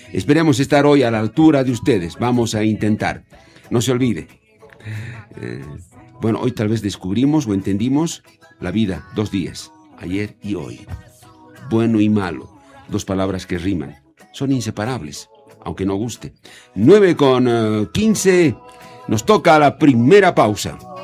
Esperemos estar hoy a la altura de ustedes. Vamos a intentar. No se olvide. Bueno, hoy tal vez descubrimos o entendimos la vida, 2 días, ayer y hoy. Bueno y malo, 2 palabras que riman. Son inseparables, aunque no guste. 9:15, nos toca la primera pausa.